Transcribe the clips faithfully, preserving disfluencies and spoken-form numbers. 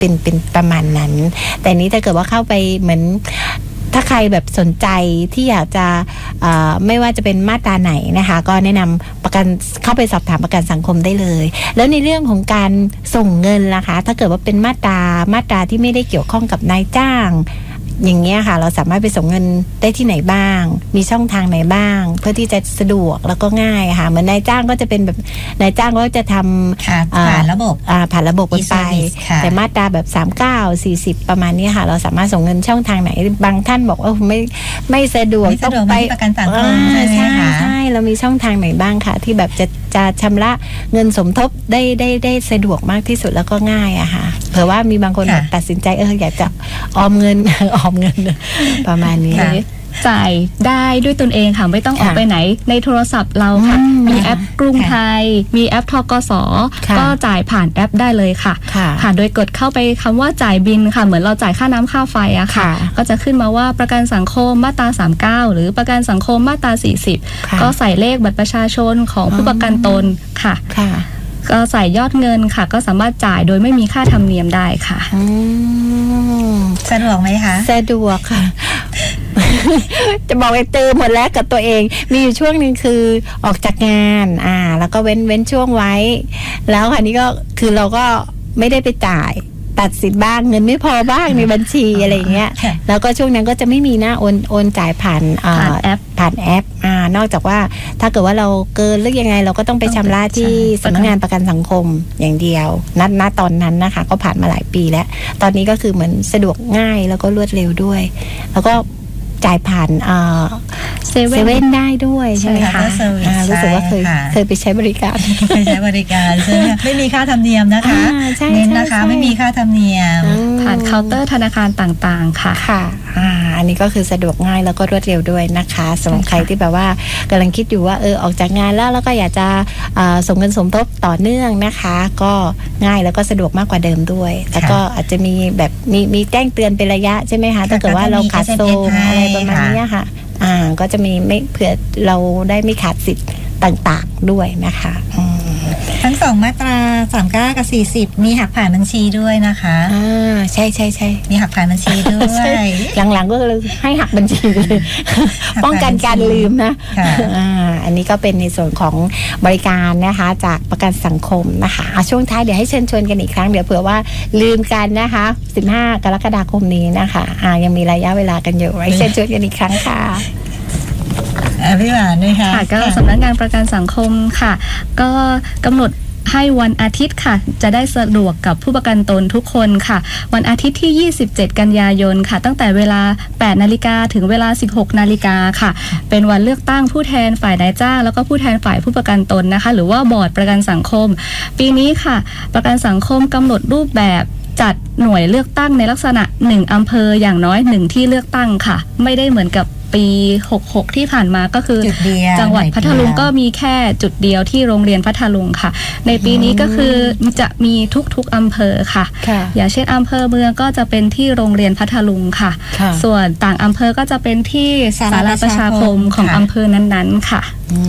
เป็นเป็นประมาณนั้นแต่นี้ถ้าเกิดว่าเข้าไปเหมือนถ้าใครแบบสนใจที่อยากจะไม่ว่าจะเป็นมาตราไหนนะคะก็แนะนำประกันเข้าไปสอบถามประกันสังคมได้เลยแล้วในเรื่องของการส่งเงินล่ะคะถ้าเกิดว่าเป็นมาตรามาตราที่ไม่ได้เกี่ยวข้องกับนายจ้างอย่างเงี้ยค่ะเราสามารถไปส่งเงินได้ที่ไหนบ้างมีช่องทางไหนบ้างเพื่อที่จะสะดวกแล้วก็ง่ายค่ะเหมือนนายจ้างก็จะเป็นแบบนายจ้างก็จะทำผ่านระบบผ่านระบบไปแต่มาตราแบบสามสิบเก้า สี่สิบประมาณนี้ค่ะเราสามารถส่งเงินช่องทางไหนบางท่านบอกว่าไม่ไม่สะดวกต้องไปประกันสังคมใช่ไหมคะใช่เรามีช่องทางไหนบ้างค่ะที่แบบจะจะชำระเงินสมทบได้ได้ได้สะดวกมากที่สุดแล้วก็ง่ายอะค่ะเผื่อว่ามีบางคนตัดสินใจเอออยากจะออมเงินออมเงินประมาณนี้จ่ายได้ด้วยตนเองค่ะไม่ต้องออกไปไหนในโทรศัพท์เราค่ะมีแอปกรุงไทยมีแอปทกสก็จ่ายผ่านแอปได้เลยค่ะค่ะโดยกดเข้าไปคำว่าจ่ายบิลค่ะเหมือนเราจ่ายค่าน้ำค่าไฟอะค่ะก็จะขึ้นมาว่าประกันสังคมมาตราสามสิบเก้าหรือประกันสังคมมาตราสี่สิบก็ใส่เลขบัตรประชาชนของผู้ประกันตนค่ะก็ใส่ยอดเงินค่ะก็สามารถจ่ายโดยไม่มีค่าธรรมเนียมได้ค่ะสะดวกไหมคะสะดวกค่ะจะบอกไปเติมหมดแล้วกับตัวเองมีอยู่ช่วงนึงคือออกจากงานอ่าแล้วก็เว้นเว้นช่วงไว้แล้วค่ะนี่ก็คือเราก็ไม่ได้ไปจ่ายตัดสิทธิ์บ้างเงินไม่พอบ้างในบัญชีอะไรอย่างเงี้ยแล้วก็ช่วงนั้นก็จะไม่มีหน้าโอนโอนจ่ายผ่านผ่านแอปผ่านแอปอ่านอกจากว่าถ้าเกิดว่าเราเกินหรือยังไงเราก็ต้องไปชำระที่สำนักงานประกันสังคมอย่างเดียวนัดณตอนนั้นนะคะก็ผ่านมาหลายปีแล้วตอนนี้ก็คือเหมือนสะดวกง่ายแล้วก็รวดเร็วด้วยแล้วก็จ่ายผ่านเซเว่นได้ด้วยใช่ไหมคะรู้สึกว่าเคยเคยไปใช้บริการไปใช้บริการใช่ไหมไม่มีค่าธรรมเนียมนะคะเน้นนะคะไม่มีค่าธรรมเนียมผ่านเคาน์เตอร์ธนาคารต่างๆค่ะค่ะอันนี้ก็คือสะดวกง่ายแล้วก็รวดเร็วด้วยนะคะสำหรับใครที่แบบว่ากำลังคิดอยู่ว่าเออออกจากงานแล้วแล้วก็อยากจะส่งเงินสมทบต่อเนื่องนะคะก็ง่ายแล้วก็สะดวกมากกว่าเดิมด้วยแล้วก็อาจจะมีแบบมีมีแจ้งเตือนเป็นระยะใช่ไหมคะถ้าเกิดว่าเราขาดส่งอะไรประมาณนี้ค่ะอ่าก็จะมีไม่เผื่อเราได้ไม่ขาดสิทธิ์ต่างๆด้วยนะคะทั้งสองมาตราสามสิบเก้ากับสี่สิบมีหักผ่านบัญชีด้วยนะคะอ่าใช่ใช่ใช่มีหักผ่านบัญชีด้วยหลังๆก็เลยให้หักบัญชีเลยป้องกันการลืมนะอ่าอันนี้ก็เป็นในส่วนของบริการนะคะจากประกันสังคมนะคะช่วงท้ายเดี๋ยวให้เชิญชวนกันอีกครั้งเดี๋ยวเผื่อว่าลืมกันนะคะสิบห้ากรกฎาคมนี้นะคะอ่ายังมีระยะเวลากันอยู่ให้เชิญชวนกันอีกครั้งค่ะพี่หวานด้วยค่ะก็สำนักงานประกันสังคมค่ะก็กำหนดให้วันอาทิตย์ค่ะจะได้สะดวกกับผู้ประกันตนทุกคนค่ะวันอาทิตย์ที่ยี่สิบเจ็ดกันยายนค่ะตั้งแต่เวลาแปดนาฬิกาถึงเวลาสิบหกนาฬิกาค่ะเป็นวันเลือกตั้งผู้แทนฝ่ายนายจ้างแล้วก็ผู้แทนฝ่ายผู้ประกันตนนะคะหรือว่าบอร์ดประกันสังคมปีนี้ค่ะประกันสังคมกำหนดรูปแบบจัดหน่วยเลือกตั้งในลักษณะหนึ่งอำเภออย่างน้อยหนึ่งที่เลือกตั้งค่ะไม่ได้เหมือนกับปีหกสิบหกที่ผ่านมาก็คือจังหวัดพัทลุงก็มีแค่จุดเดียวที่โรงเรียนพัทลุงค่ะในปีนี้ก็คือจะมีทุกๆอำเภอค่ะอย่างเช่นอำเภอเมืองก็จะเป็นที่โรงเรียนพัทลุงค่ะส่วนต่างอำเภอก็จะเป็นที่ศาลาประชาคมของอำเภอนั้นๆค่ะ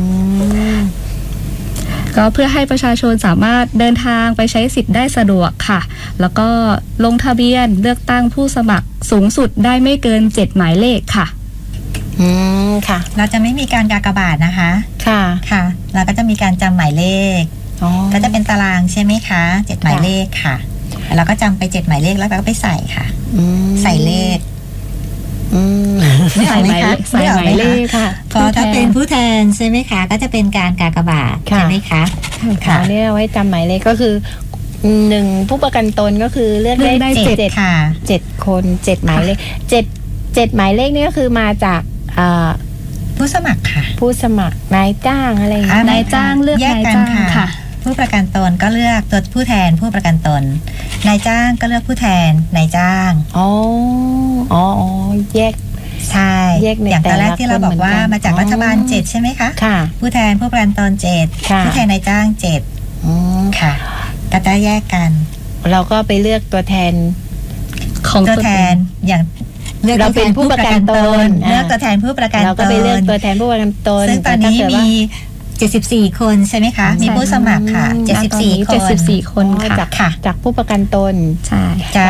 ก็เพื่อให้ประชาชนสามารถเดินทางไปใช้สิทธิ์ได้สะดวกค่ะแล้วก็ลงทะเบียนเลือกตั้งผู้สมัครสูงสุดได้ไม่เกินเจ็ดหมายเลขค่ะอืมค่ะเราจะไม่มีการกากบาทนะคะค่ะค่ะเราก็จะมีการจำหมายเลขก็จะเป็นตารางใช่ไหมคะเจ็ดหมายเลขค่ะเราก็จำไปเจ็ดหมายเลขแล้วเราก็ไปใส่ค่ะใส่เลขใส่หมายเลขใส่หมายเลขค่ะพอถ้าเป็นผู้แทนใช่ไหมคะก็จะเป็นการกากบาทใช่ไหมคะค่ะเนี่ยไว้จำหมายเลขก็คือหนึ่งผู้ประกันตนก็คือเลือกได้เจ็ดค่ะเจ็ดคนเจ็ดหมายเลขเจ็ดเจ็ดหมายเลขนี่ก็คือมาจากผู้สมัครค่ะผู้สมัครนายจ้างอะไรอย่างเงี้ยนายจ้างเลือกนายจ้างค่ะผู้ประกันตนก็เลือกตัวผู้แทนผู้ประกันตนนายจ้างก็เลือกผู้แทนนายจ้างอ๋ออ๋อแยกใช่อย่างตอนแรกที่เราบอกว่ามาจากรัฐบาลเจ็ดใช่ไหมคะค่ะผู้แทนผู้ประกันตนเจ็ดผู้แทนนายจ้างเจ็ดค่ะก็จะแยกกันเราก็ไปเลือกตัวแทนของตัวแทนอย่างเราเป็นผู้ประกันตนเลือกตัวแทนผู้ประกันตนเราก็ไปเลือกตัวแทนผู้ประกันตนซึ่งตอนนี้มีเจ็ดสิบสี่คนใช่ไหมคะมีผู้สมัครค่ะเจ็ดสิบสี่คนเจ็ดสิบสี่คนค่ะจากจากผู้ประกันตนใช่